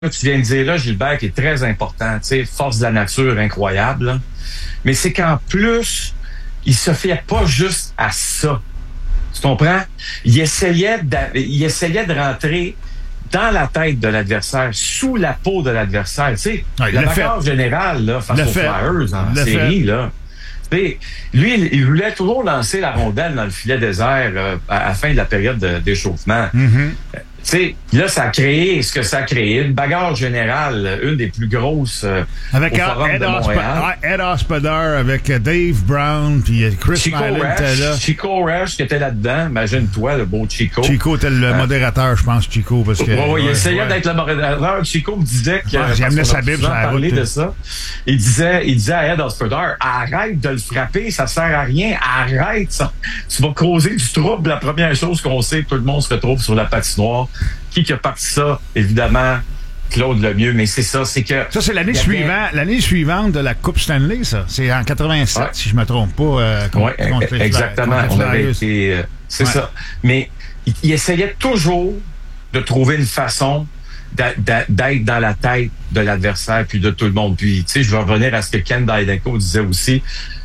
tu viens de dire là, Gilbert, qui est très important, tu sais, force de la nature incroyable, là. Mais c'est qu'en plus, il se fiait pas juste à ça. Tu comprends? Il essayait de rentrer dans la tête de l'adversaire, sous la peau de l'adversaire. Tu sais, la bagarre générale, là, face aux Flyers en série, là. Lui, il voulait toujours lancer la rondelle dans le filet désert à la fin de la période d'échauffement. Tu sais, là, ça a créé ce que ça a créé. Une bagarre générale, une des plus grosses avec au Forum de Montréal. Ed Hospoder, avec Dave Brown, puis Chris Mallon était là. Chico Resch qui était là-dedans. Imagine-toi, le beau Chico. Chico était le modérateur, je pense, Chico. Parce que, il essayait d'être le modérateur. Chico me disait que... j'aimais sa Bible, ça parler de ça. Il disait à Ed Hospoder, arrête de le frapper, ça sert à rien. Arrête ça. Tu vas causer du trouble. La première chose qu'on sait, tout le monde se retrouve sur la patinoire. Qui a parti ça? Évidemment, Claude Lemieux, mais c'est ça, c'est que... Ça, c'est l'année suivante de la Coupe Stanley, ça. C'est en 87, si je me trompe pas. Exactement. On avait été... c'est ça. Mais il essayait toujours de trouver une façon d'être dans la tête de l'adversaire puis de tout le monde. Puis, tu sais, je vais revenir à ce que Ken Daidenko disait aussi.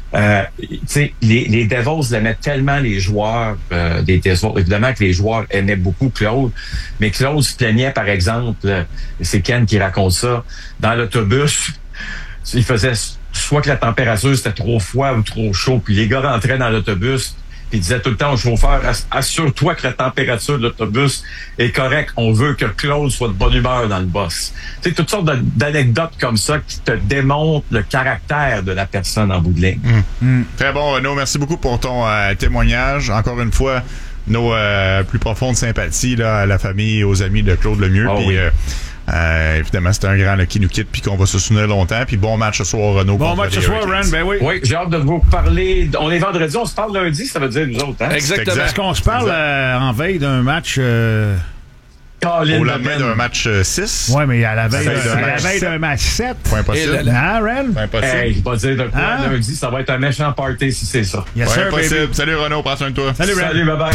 Tu sais, les Devils aimaient tellement les joueurs des Devils. Évidemment que les joueurs aimaient beaucoup Claude, mais Claude se plaignait, par exemple, c'est Ken qui raconte ça, dans l'autobus, il faisait soit que la température c'était trop froid ou trop chaud, puis les gars rentraient dans l'autobus, puis ils disaient tout le temps au chauffeur, assure-toi que la température de l'autobus est correcte. On veut que Claude soit de bonne humeur dans le boss. Tu sais, toutes sortes d'anecdotes comme ça qui te démontrent le caractère de la personne en bout de ligne. Très bon, Renaud. Merci beaucoup pour ton témoignage. Encore une fois, nos plus profondes sympathies là, à la famille et aux amis de Claude Lemieux. Évidemment, c'est un grand là, qui nous quitte puis qu'on va se souvenir longtemps. Puis bon match ce soir, Renaud. Bon match ce soir, Ren, ben oui. Oui, j'ai hâte de vous parler. On est vendredi, on se parle lundi, ça veut dire nous autres. Hein? Exactement. Est-ce qu'on se parle en veille d'un match... au lendemain d'un match 6. Oui, mais à la veille d'un match 7. Pas impossible. Hein, Ren? Pas impossible. Hey, je vais pas dire de quoi lundi, ça va être un méchant party si c'est ça. Yes, sir, impossible. baby. Salut Renaud, prends soin de toi. Salut, Ren. Salut, bye-bye.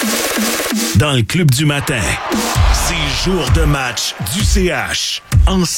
Dans le club du matin, c'est jour de match du CH.